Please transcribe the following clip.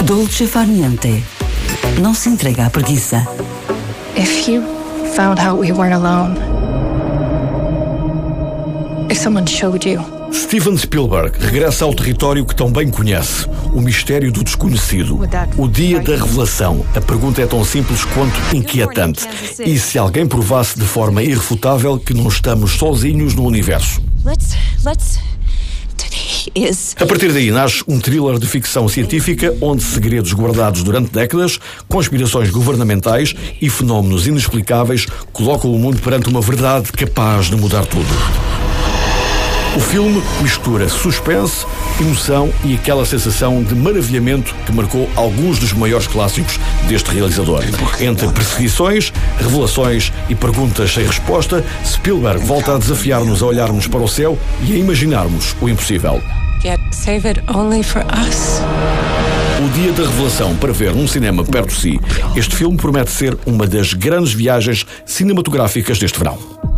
Dolce Far Niente. Não se entrega à preguiça. If you found out we weren't alone, if someone showed you. Steven Spielberg regressa ao território que tão bem conhece, o mistério do desconhecido, o dia da revelação. A pergunta é tão simples quanto inquietante. E se alguém provasse de forma irrefutável que não estamos sozinhos no universo? A partir daí nasce um thriller de ficção científica onde segredos guardados durante décadas, conspirações governamentais e fenómenos inexplicáveis colocam o mundo perante uma verdade capaz de mudar tudo. O filme mistura suspense, emoção e aquela sensação de maravilhamento que marcou alguns dos maiores clássicos deste realizador. Entre perseguições, revelações e perguntas sem resposta, Spielberg volta a desafiar-nos a olharmos para o céu e a imaginarmos o impossível. Yet save it only for us. O dia da revelação para ver num cinema perto de si. Este filme promete ser uma das grandes viagens cinematográficas deste verão.